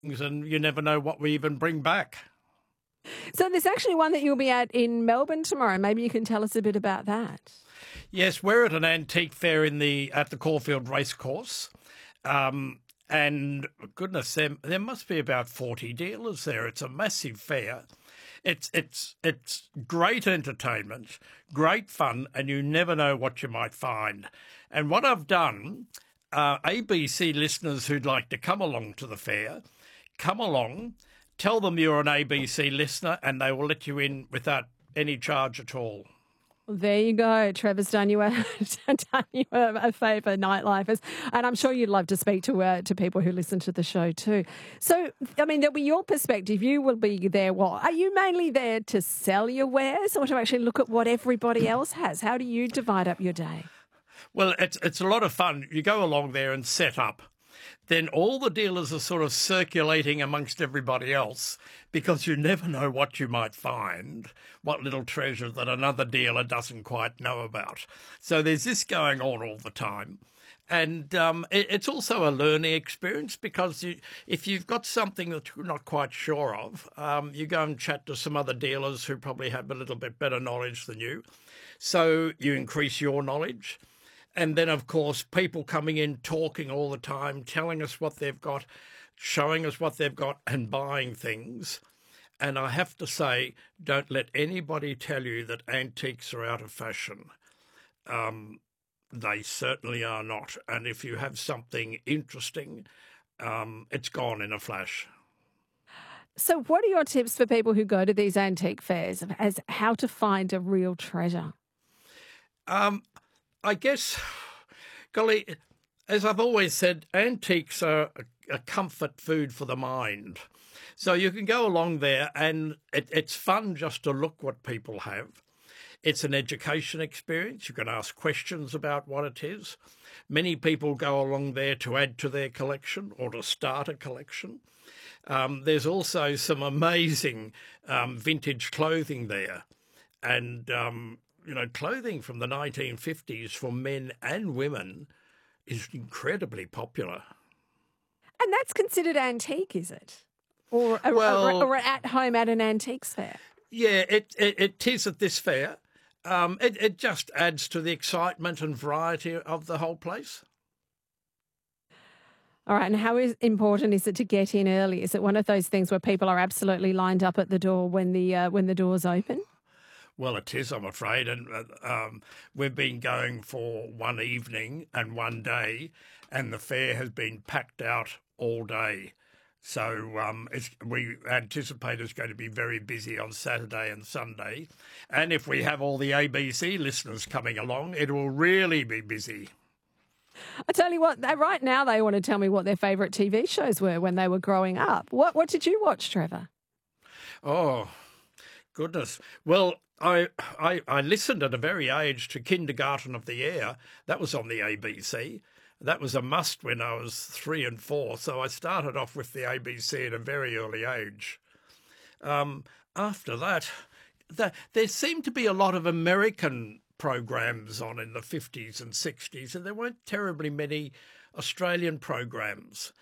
and you never know what we even bring back. So there's actually one that you'll be at in Melbourne tomorrow. Maybe you can tell us a bit about that. Yes, we're at an antique fair at the Caulfield Racecourse. And goodness, there must be about 40 dealers there. It's a massive fair. It's great entertainment, great fun, and you never know what you might find. And what I've done, ABC listeners who'd like to come along to the fair, come along, tell them you're an ABC listener, and they will let you in without any charge at all. Well, there you go. Trevor's done you a favour, Nightlifers. And I'm sure you'd love to speak to people who listen to the show too. So, I mean, there'll be your perspective. You will be there. What? Are you mainly there to sell your wares or to actually look at what everybody else has? How do you divide up your day? Well, it's a lot of fun. You go along there and set up. Then all the dealers are sort of circulating amongst everybody else because you never know what you might find, what little treasure that another dealer doesn't quite know about. So there's this going on all the time. And it's also a learning experience because if you've got something that you're not quite sure of, you go and chat to some other dealers who probably have a little bit better knowledge than you. So you increase your knowledge. And then, of course, people coming in, talking all the time, telling us what they've got, showing us what they've got and buying things. And I have to say, don't let anybody tell you that antiques are out of fashion. They certainly are not. And if you have something interesting, it's gone in a flash. So what are your tips for people who go to these antique fairs as how to find a real treasure? I guess, golly, as I've always said, antiques are a comfort food for the mind. So you can go along there and it's fun just to look what people have. It's an education experience. You can ask questions about what it is. Many people go along there to add to their collection or to start a collection. There's also some amazing vintage clothing there. And clothing from the 1950s for men and women is incredibly popular. And that's considered antique, is it? Or at home at an antiques fair? Yeah, it is at this fair. It just adds to the excitement and variety of the whole place. All right, and how important is it to get in early? Is it one of those things where people are absolutely lined up at the door when the doors open? Well, it is, I'm afraid, and we've been going for one evening and one day, and the fair has been packed out all day. So we anticipate it's going to be very busy on Saturday and Sunday. And if we have all the ABC listeners coming along, it will really be busy. I tell you what, right now they want to tell me what their favourite TV shows were when they were growing up. What did you watch, Trevor? Oh, goodness. Well, I listened at a very age to Kindergarten of the Air. That was on the ABC. That was a must when I was 3 and 4. So I started off with the ABC at a very early age. After that, there seemed to be a lot of American programs on in the 50s and 60s, and there weren't terribly many Australian programs.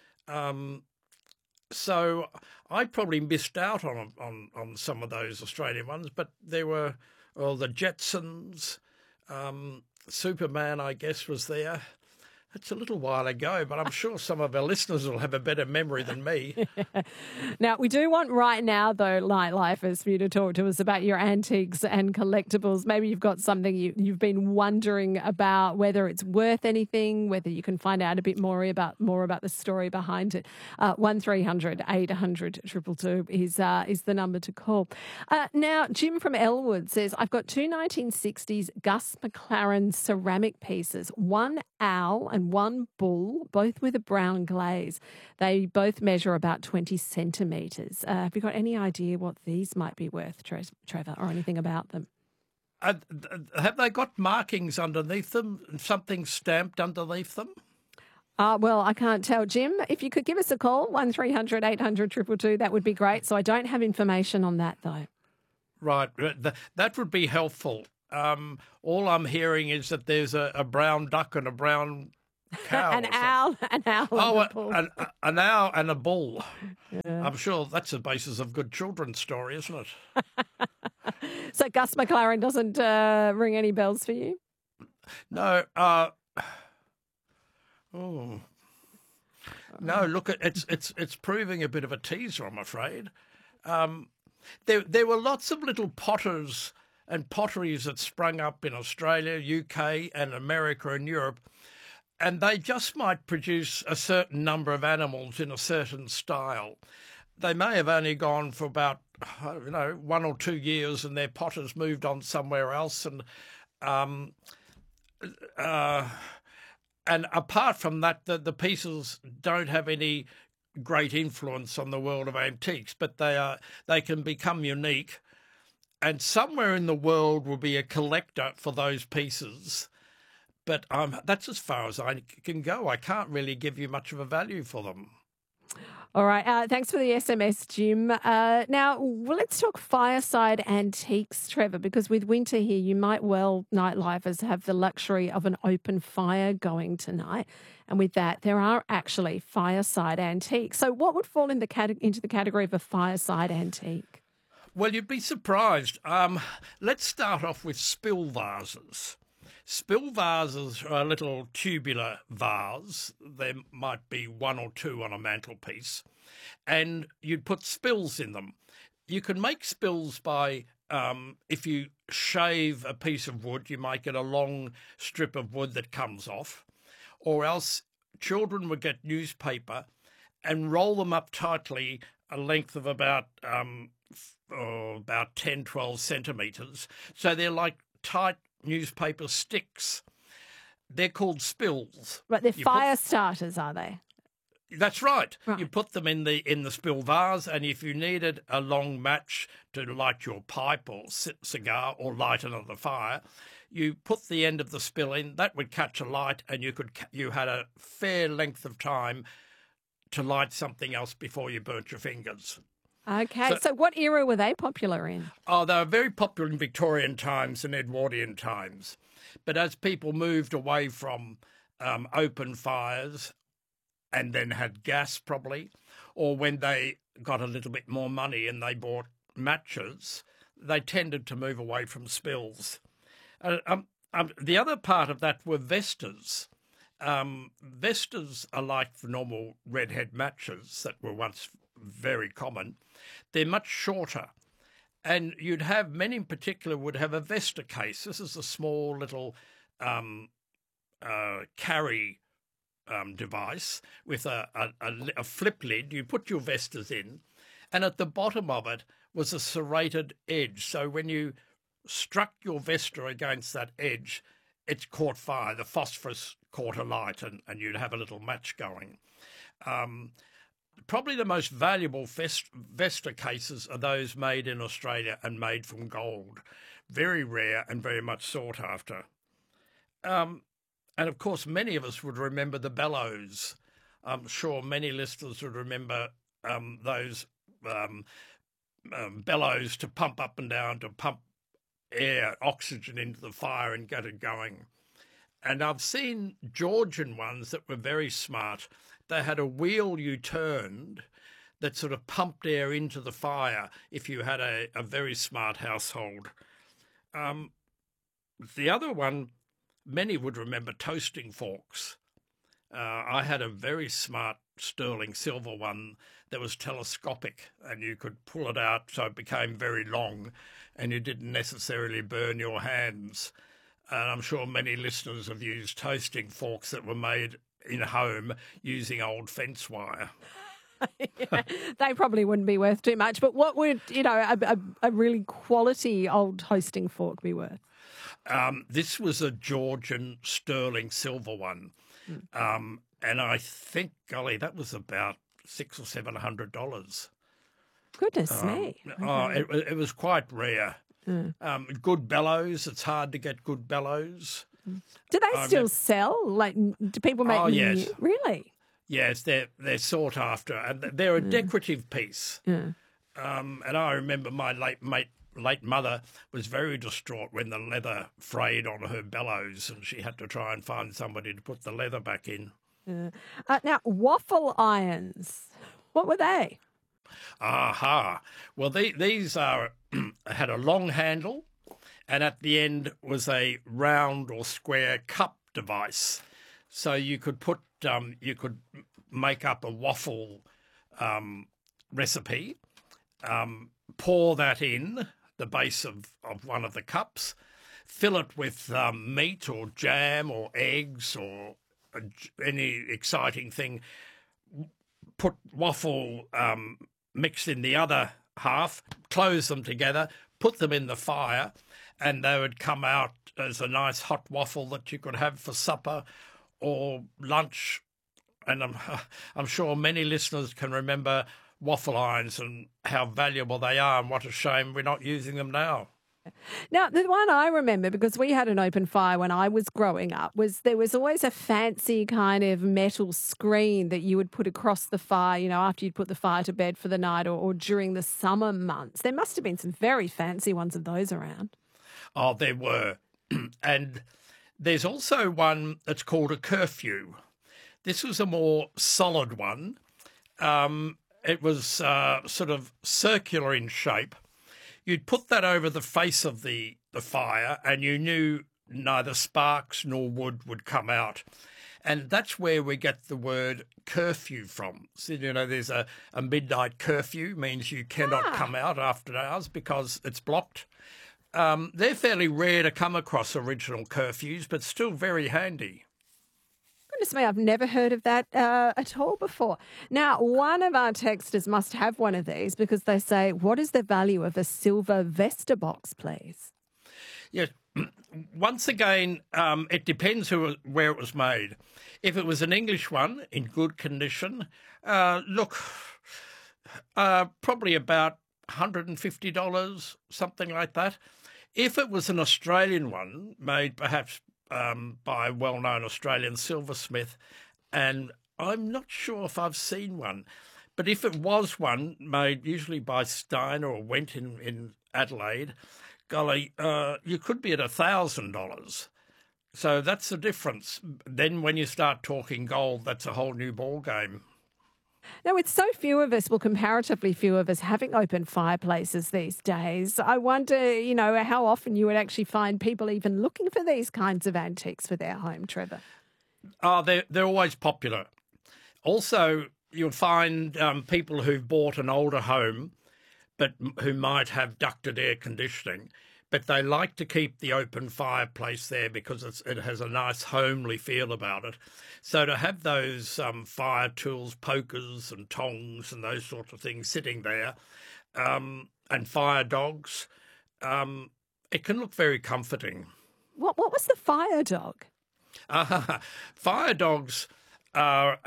So I probably missed out on some of those Australian ones, but there were the Jetsons, Superman, I guess, was there. It's a little while ago, but I'm sure some of our listeners will have a better memory than me. Now, we do want right now, though, Nightlifers, for you to talk to us about your antiques and collectibles. Maybe you've got something you've been wondering about, whether it's worth anything, whether you can find out a bit more about the story behind it. 1300 800 222 is the number to call. Now, Jim from Elwood says, I've got two 1960s Gus McLaren ceramic pieces, one owl and one bull, both with a brown glaze. They both measure about 20 centimetres. Have you got any idea what these might be worth, Trevor, or anything about them? Have they got markings underneath them, something stamped underneath them? Well, I can't tell. Jim, if you could give us a call, 1300 800 222, that would be great. So I don't have information on that, though. Right. That would be helpful. All I'm hearing is that there's a brown duck and a brown cow. An owl, an owl, Oh, and a bull. an owl and a bull. Yeah. I'm sure that's the basis of good children's story, isn't it? So Gus McLaren doesn't ring any bells for you? No. No, look, it's proving a bit of a teaser, I'm afraid. There were lots of little potters and potteries that sprung up in Australia, UK and America and Europe, and they just might produce a certain number of animals in a certain style. They may have only gone for about, 1 or 2 years, and their potters moved on somewhere else. And apart from that, the pieces don't have any great influence on the world of antiques, but they can become unique. And somewhere in the world will be a collector for those pieces. But that's as far as I can go. I can't really give you much of a value for them. All right. Thanks for the SMS, Jim. Now, let's talk fireside antiques, Trevor, because with winter here, you might nightlifers have the luxury of an open fire going tonight. And with that, there are actually fireside antiques. So what would fall into the category of a fireside antique? Well, you'd be surprised. Let's start off with spill vases. Spill vases are a little tubular vase. There might be 1 or 2 on a mantelpiece, and you'd put spills in them. You can make spills by, if you shave a piece of wood, you might get a long strip of wood that comes off, or else children would get newspaper and roll them up tightly a length of about 10, 12 centimetres. So they're like tight newspaper sticks. They're called spills. Right, they're fire starters, are they? That's right. You put them in the spill vase, and if you needed a long match to light your pipe or cigar or light another fire, you put the end of the spill in. That would catch a light, and you had a fair length of time to light something else before you burnt your fingers. Okay, so what era were they popular in? Oh, they were very popular in Victorian times and Edwardian times. But as people moved away from open fires and then had gas probably, or when they got a little bit more money and they bought matches, they tended to move away from spills. The other part of that were vestas. Vestas are like the normal redhead matches that were once very common. They're much shorter, and men in particular would have a Vesta case. This is a small little carry device with a flip lid. You put your Vestas in, and at the bottom of it was a serrated edge. So when you struck your Vesta against that edge, it caught fire. The phosphorus caught alight, and you'd have a little match going. Probably the most valuable Vesta cases are those made in Australia and made from gold. Very rare and very much sought after. And of course, many of us would remember the bellows. I'm sure many listeners would remember those bellows to pump up and down, to pump air, oxygen into the fire and get it going. And I've seen Georgian ones that were very smart. They had a wheel you turned that sort of pumped air into the fire if you had a very smart household. The other one, many would remember toasting forks. I had a very smart sterling silver one that was telescopic, and you could pull it out so it became very long and you didn't necessarily burn your hands. And I'm sure many listeners have used toasting forks that were made in home using old fence wire. Yeah, they probably wouldn't be worth too much. But what would, a really quality old toasting fork be worth? This was a Georgian sterling silver one. And I think, golly, that was about $600 or $700. Goodness me. Okay. It was quite rare. Good bellows. It's hard to get good bellows. Do they still sell? Like, do people make? Oh, yes. Really? Yes, they're sought after, and they're a decorative piece. And I remember my late mate late mother was very distraught when the leather frayed on her bellows and she had to try and find somebody to put the leather back in. Now, waffle irons, what were they? Aha. Well, these are had a long handle, and at the end was a round or square cup device. So you could put you could make up a waffle recipe, pour that in the base of one of the cups, fill it with meat or jam or eggs or any exciting thing, put waffle mixed in the other half, close them together, put them in the fire, and they would come out as a nice hot waffle that you could have for supper or lunch. And I'm sure many listeners can remember waffle irons and how valuable they are, and what a shame we're not using them now. Now, the one I remember, because we had an open fire when I was growing up, was there was always a fancy kind of metal screen that you would put across the fire, you know, after you'd put the fire to bed for the night or during the summer months. There must have been some very fancy ones of those around. Oh, there were. And there's also one that's called a curfew. This was a more solid one. It was sort of circular in shape. You'd put that over the face of the fire and you knew neither sparks nor wood would come out. And that's where we get the word curfew from. So, you know, there's a midnight curfew, means you cannot come out after hours because it's blocked. They're fairly rare to come across original curfews, but still very handy. Goodness me, I've never heard of that at all before. Now, one of our texters must have one of these because they say, what is the value of a silver Vesta box, please? Yes. Once again, it depends where it was made. If it was an English one in good condition, probably about $150, something like that. If it was an Australian one made perhaps by a well-known Australian silversmith, and I'm not sure if I've seen one, but if it was one made usually by Steiner or Wendt in Adelaide, golly, you could be at $1,000. So that's the difference. Then when you start talking gold, that's a whole new ball game. Now, with so few of us, well, comparatively few of us having open fireplaces these days, I wonder, you know, how often you would actually find people even looking for these kinds of antiques for their home, Trevor. Oh, they're always popular. Also, you'll find people who've bought an older home, but who might have ducted air conditioning, but they like to keep the open fireplace there because it has a nice homely feel about it. So to have those fire tools, pokers and tongs and those sorts of things sitting there, and fire dogs, it can look very comforting. What was the fire dog? Fire dogs are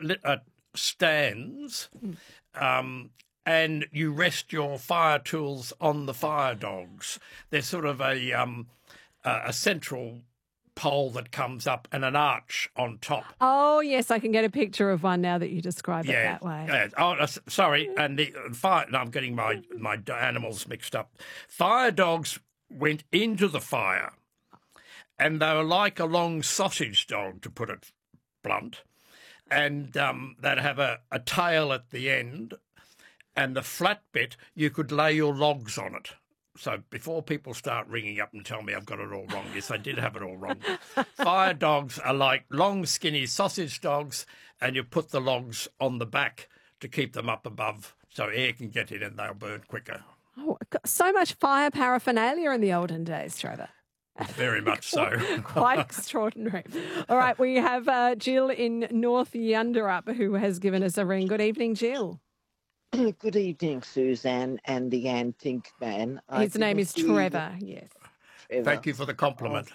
stands, and you rest your fire tools on the fire dogs. They're sort of a central pole that comes up and an arch on top. Oh, yes, I can get a picture of one now that you describe it that way. Yeah. Oh, sorry, and the fire. No, I'm getting my animals mixed up. Fire dogs went into the fire, and they were like a long sausage dog, to put it blunt, and they'd have a tail at the end, and the flat bit, you could lay your logs on it. So before people start ringing up and tell me I've got it all wrong, yes, I did have it all wrong. Fire dogs are like long, skinny sausage dogs, and you put the logs on the back to keep them up above so air can get in and they'll burn quicker. Oh, so much fire paraphernalia in the olden days, Trevor. Very much so. Quite extraordinary. All right, we have Jill in North Yunderup who has given us a ring. Good evening, Jill. Good evening, Suzanne and the antique man. His name is Trevor, yes. Trevor. Thank you for the compliment.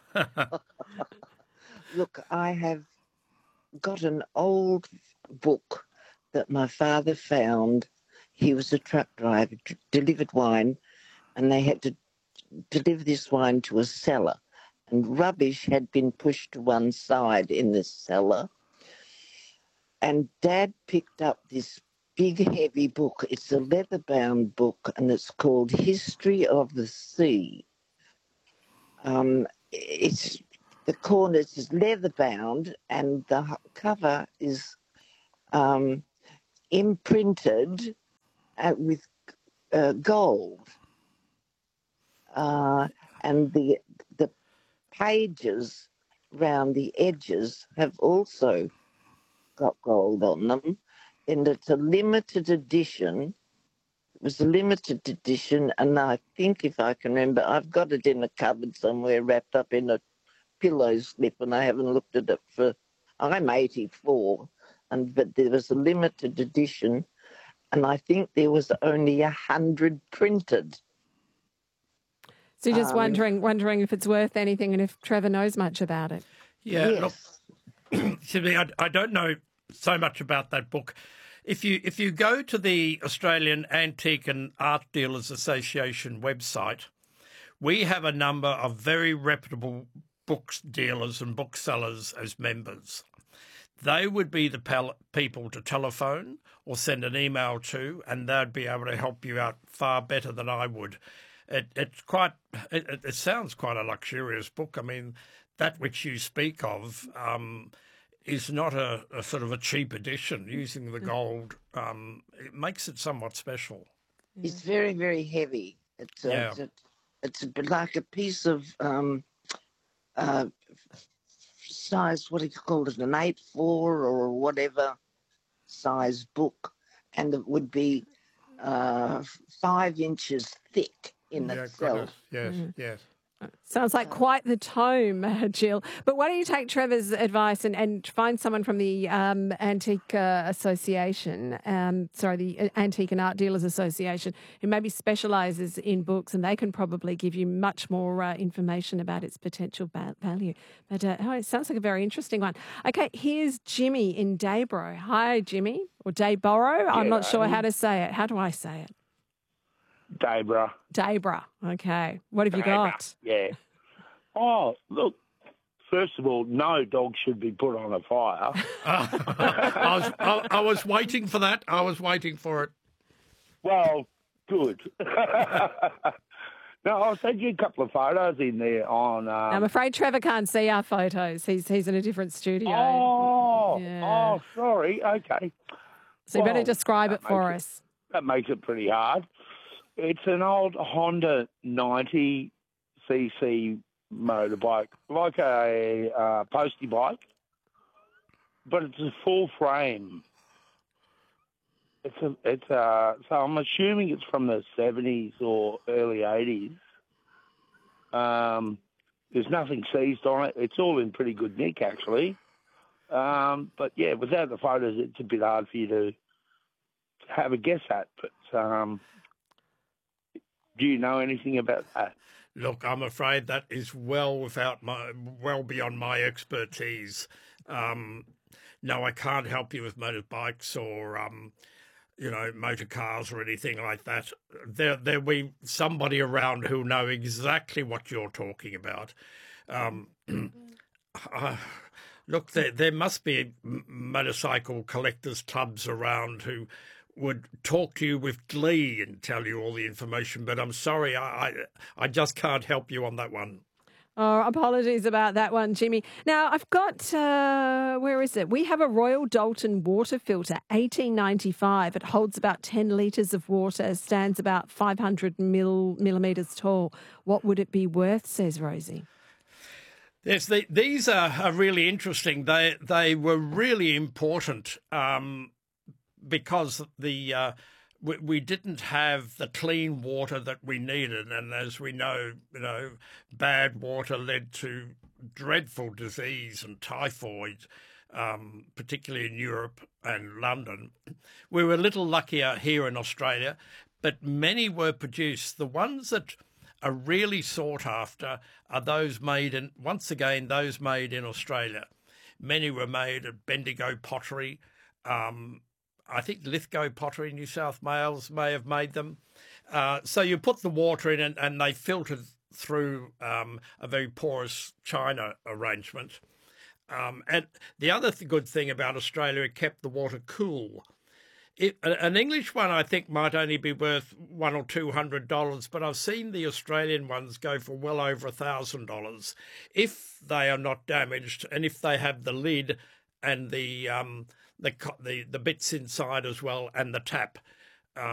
Look, I have got an old book that my father found. He was a truck driver, delivered wine, and they had to deliver this wine to a cellar. And rubbish had been pushed to one side in the cellar. And Dad picked up this big, heavy book. It's a leather-bound book, and it's called History of the Sea. It's the corners is leather-bound, and the cover is imprinted with gold, and the pages round the edges have also got gold on them. And it's a limited edition. It was a limited edition, and I think, if I can remember, I've got it in a cupboard somewhere wrapped up in a pillow slip, and I haven't looked at it for, I'm 84, but there was a limited edition, and I think there was only 100 printed. So you're just wondering if it's worth anything and if Trevor knows much about it. Yeah, Yes. look, Sydney, I don't know so much about that book. If you go to the Australian Antique and Art Dealers Association website, we have a number of very reputable books dealers and booksellers as members. They would be the people to telephone or send an email to, and they'd be able to help you out far better than I would. It sounds quite a luxurious book. I mean, that which you speak of is not a sort of a cheap edition. Using the gold, it makes it somewhat special. It's very, very heavy. It's a bit like a piece of size, what do you call it, an 8-4 or whatever size book, and it would be 5 inches thick in itself. Yes. Sounds like quite the tome, Jill. But why don't you take Trevor's advice and find someone from the Antique Association, the Antique and Art Dealers Association, who maybe specialises in books, and they can probably give you much more information about its potential value. But it sounds like a very interesting one. Okay, here's Jimmy in Dayboro. Hi, Jimmy, or Dayboro. I'm not sure how to say it. How do I say it? Dayboro. Okay. What have you got? Yeah. Oh, look, first of all, no dog should be put on a fire. I was waiting for that. I was waiting for it. Well, good. No, I'll send you a couple of photos in there on... I'm afraid Trevor can't see our photos. He's in a different studio. Oh, sorry. Okay. So you better describe it for us. That makes it pretty hard. It's an old Honda 90cc motorbike, like a postie bike, but it's a full frame. So I'm assuming it's from the 70s or early 80s. There's nothing seized on it. It's all in pretty good nick, actually. But yeah, without the photos, it's a bit hard for you to have a guess at. But do you know anything about that? Look, I'm afraid that is well beyond my expertise. No, I can't help you with motorbikes or motor cars or anything like that. There'll be somebody around who'll know exactly what you're talking about. Look, there must be motorcycle collectors clubs around who would talk to you with glee and tell you all the information, but I'm sorry, I just can't help you on that one. Oh, apologies about that one, Jimmy. Now, I've got, where is it? We have a Royal Dalton water filter, 1895. It holds about 10 litres of water, stands about 500 millimetres tall. What would it be worth, says Rosie? Yes, these are really interesting. They were really important because we didn't have the clean water that we needed, and as we know, bad water led to dreadful disease and typhoid, particularly in Europe and London. We were a little luckier here in Australia, but many were produced. The ones that are really sought after are those made in Australia. Many were made at Bendigo Pottery. I think Lithgow Pottery in New South Wales may have made them. So you put the water in and they filtered through a very porous china arrangement. And the other good thing about Australia, it kept the water cool. An English one, I think, might only be worth $100 or $200, but I've seen the Australian ones go for well over $1,000 if they are not damaged and if they have the lid and the bits inside as well and the tap.